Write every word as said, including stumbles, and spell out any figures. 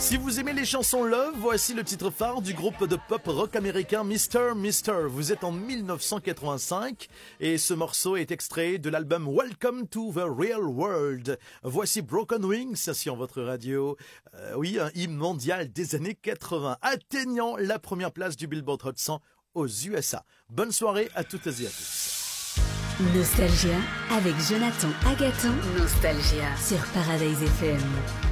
Si vous aimez les chansons love, voici le titre phare du groupe de pop rock américain mister mister. Vous êtes en mille neuf cent quatre-vingt-cinq et ce morceau est extrait de l'album Welcome to the Real World. Voici Broken Wings sur votre radio. Euh, oui, un hymne mondial des années quatre-vingts, atteignant la première place du Billboard Hot cent aux U S A. Bonne soirée à toutes et à tous. Nostalgia avec Jonathan Agaton. Nostalgia sur Paradise F M.